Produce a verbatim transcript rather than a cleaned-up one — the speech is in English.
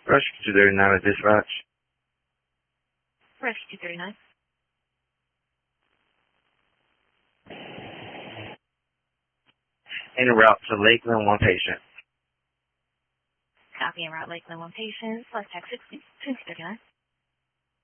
Rescue two thirty-nine at dispatch. Rescue two thirty-nine. En route to Lakeland, one patient. Copy en route Lakeland, one patient. Select text sixty, two thirty-nine.